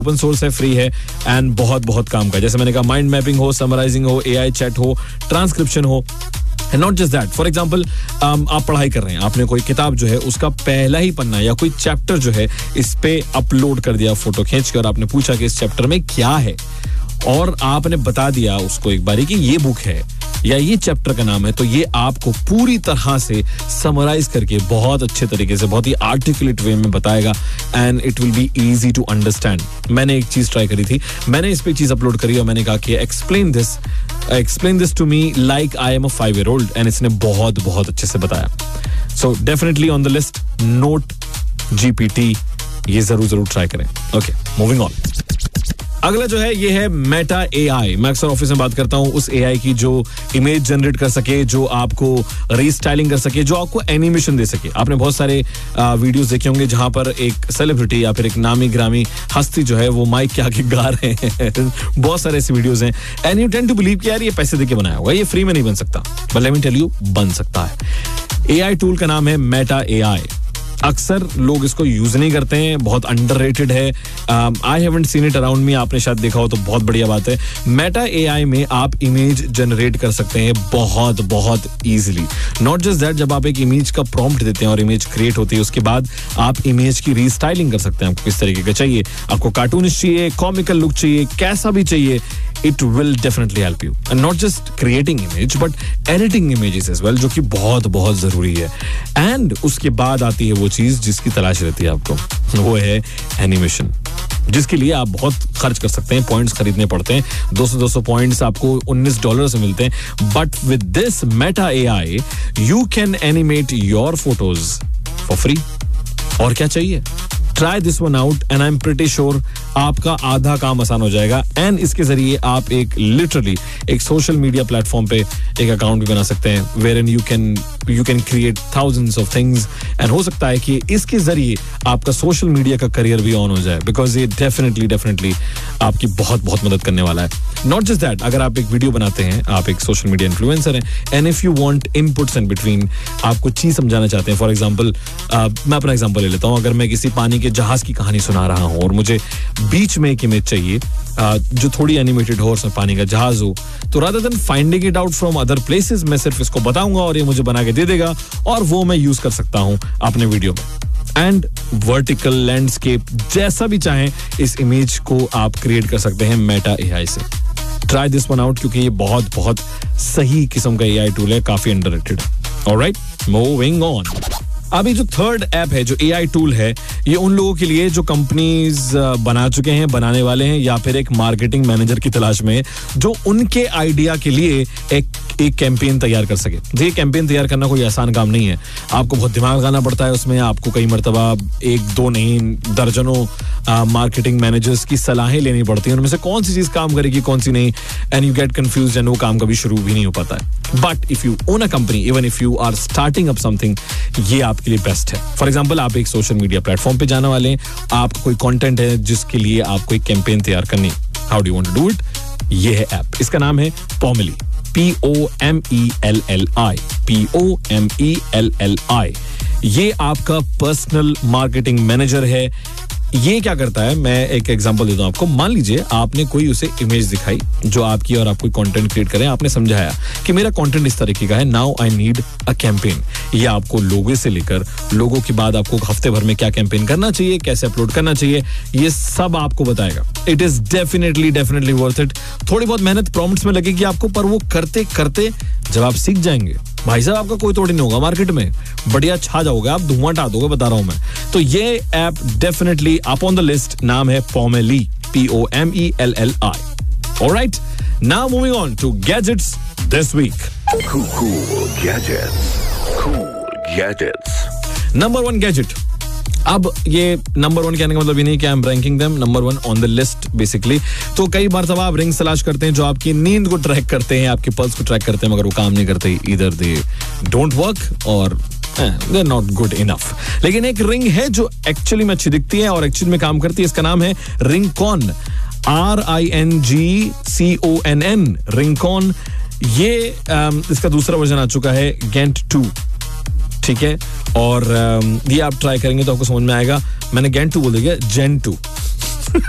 Open source है, free है and बहुत बहुत काम का। जैसे मैंने कहा, माइंड मैपिंग हो, समराइजिंग हो, एआई चैट हो, ट्रांसक्रिप्शन हो, and not just that. For example, आप पढ़ाई कर रहे हैं, आपने कोई किताब जो है उसका पहला ही पन्ना या कोई चैप्टर जो है इस पे अपलोड कर दिया फोटो खींच के, और आपने पूछा कि इस चैप्टर में क्या है, और आपने बता दिया उसको एक बारी कि ये बुक है या ये चैप्टर का नाम है, तो ये आपको पूरी तरह से समराइज करके बहुत अच्छे तरीके से, बहुत ही आर्टिकुलेट वे में बताएगा and it will be easy to understand. मैंने एक चीज ट्राई करी थी, मैंने इस पे चीज अपलोड करी और मैंने कहा कि explain this to me like I am a 5-year-old, and इसने बहुत बहुत अच्छे से बताया। So definitely on the list note GPT, ये जरूर ट्राई करें। Okay, moving on. अगला जो है ये है मेटा AI। मैं अक्सर ऑफिस में बात करता हूँ उस AI की जो इमेज जनरेट कर सके, जो आपको रीस्टाइलिंग कर सके, जो आपको एनिमेशन दे सके। आपने बहुत सारे वीडियोस देखे होंगे जहां पर एक सेलिब्रिटी या फिर एक नामी ग्रामी हस्ती जो है वो माइक के आगे गा रहे हैं बहुत सारे ऐसे वीडियोस हैं, and you tend to believe कि यार ये पैसे देके बनाया होगा, ये फ्री में नहीं बन सकता, but let me tell you, बन सकता है। AI टूल का नाम है मेटा AI। अक्सर लोग इसको यूज नहीं करते हैं, बहुत अंडररेटेड है। I haven't seen it around me, आपने शायद देखा हो तो बहुत बढ़िया बात है। मेटा AI में आप इमेज जनरेट कर सकते हैं बहुत बहुत इजीली। नॉट जस्ट दैट, जब आप एक इमेज का प्रॉम्प्ट देते हैं और इमेज क्रिएट होती है, उसके बाद आप इमेज की रीस्टाइलिंग कर सकते हैं। आपको किस तरीके का चाहिए, आपको कार्टूनिश चाहिए, कॉमिकल लुक चाहिए, कैसा भी चाहिए, it will definitely help you, and not just creating image but editing images as well, जो कि बहुत बहुत जरूरी है। एंड उसके बाद आती है वो चीज जिसकी तलाश रहती है आपको, वो है एनिमेशन, जिसके लिए आप बहुत खर्च कर सकते हैं, पॉइंट्स खरीदने पड़ते हैं, 200 पॉइंट्स आपको $19 से मिलते हैं। But with this Meta AI you can animate your photos for free. और क्या चाहिए, try this one out and I am pretty sure आपका आधा काम आसान हो जाएगा। एंड इसके जरिए आप एक लिटरली एक सोशल मीडिया प्लेटफॉर्म पे एक अकाउंट भी बना सकते हैं, where in you can create thousands of things, and हो सकता है कि इसके जरिए आपका सोशल मीडिया का करियर भी ऑन हो जाए, बिकॉज ये डेफिनेटली आपकी बहुत बहुत मदद करने वाला है। नॉट जस्ट दैट, अगर आप एक वीडियो बनाते हैं, आप एक सोशल मीडिया इन्फ्लुएंसर हैं, and if you want inputs in between, आपको चीज समझाना चाहते हैं, फॉर एग्जांपल मैं अपना एग्जांपल ले लेता हूं, अगर मैं किसी पानी के जहाज की कहानी सुना रहा हूं और मुझे बीच में एक इमेज चाहिए जो थोड़ी एनिमेटेड हो, उसमें पानी का जहाज हो, तो rather than finding it out from other places, मैं सिर्फ इसको बताऊंगा और ये मुझे बना के दे देगा, और वो मैं यूज कर सकता हूं अपने वीडियो में। एंड वर्टिकल, लैंडस्केप, जैसा भी चाहें इस इमेज को आप क्रिएट कर सकते हैं मेटा AI से। ट्राई दिस वन आउट, क्योंकि ये बहुत बहुत सही किस्म का AI टूल है, काफी अंडररेटेड है। Alright, moving on. अभी जो थर्ड ऐप है, जो AI टूल है, ये उन लोगों के लिए जो कंपनीज बना चुके हैं, बनाने वाले हैं, या फिर एक मार्केटिंग मैनेजर की तलाश में जो उनके आइडिया के लिए एक कैंपेन तैयार कर सके। देखिए, कैंपेन तैयार करना कोई आसान काम नहीं है, आपको बहुत दिमाग लगाना पड़ता है उसमें, आपको कई मरतबा 1-2 नहीं दर्जनों मार्केटिंग मैनेजर्स की सलाहें लेनी पड़ती हैं, उनमें से कौन सी चीज काम करेगी कौन सी नहीं, and you get confused and वो काम कभी शुरू भी नहीं हो पाता है। But if you own a company, even if you are starting up something, ये आपके लिए बेस्ट है। फॉर एग्जाम्पल, आप एक सोशल मीडिया प्लेटफॉर्म पे जाने वाले हैं, आपका कोई कंटेंट है जिसके लिए आपको एक कैंपेन तैयार करनी है। How do you want to do it? ये है ऐप, इसका नाम है Pomeli, POMELLI। ये आपका पर्सनल मार्केटिंग मैनेजर है। ये क्या करता है, मैं एक एग्जांपल देता हूं आपको। मान लीजिए आपने कोई उसे इमेज दिखाई जो आपकी, और आप कोई कंटेंट क्रिएट करें, आपने समझाया कि मेरा कंटेंट इस तरीके का है, now I need a campaign. ये आपको लोगों से लेकर लोगों के बाद आपको हफ्ते भर में क्या कैंपेन करना चाहिए, कैसे अपलोड करना चाहिए, ये सब आपको बताएगा। It is definitely worth it. थोड़ी बहुत मेहनत प्रॉम्प्ट्स में लगेगी आपको, पर वो करते करते जब आप सीख जाएंगे, भाई साहब आपका कोई तोड़ नहीं होगा मार्केट में, बढ़िया छा जाओगे आप, धुआं उठा दोगे, बता रहा हूं मैं। तो ये app definitely up on the list, नाम है Pomeli, POMELLI। Alright, now moving on to gadgets this week. Cool gadgets. Number 1 gadget. अब ये नंबर 1 कहने का मतलब ये नहीं कि I am ranking them, number 1 on the list basically. तो कई बार तब आप रिंग्स तलाश करते हैं जो आपकी नींद को ट्रैक करते हैं, आपके पल्स को ट्रैक करते हैं, मगर वो काम नहीं करते, ईदर दे डोंट वर्क और they are not good enough. लेकिन एक रिंग है जो एक्चुअली में अच्छी दिखती है और एक्चुअली में काम करती है, इसका नाम है रिंगकॉन, RINGCONN, रिंगकॉन। ये इसका दूसरा वर्जन आ चुका है, Gent 2, ठीक है। और ये आप ट्राई करेंगे तो आपको समझ में आएगा, मैंने Gent 2 बोल दिया, Gen 2,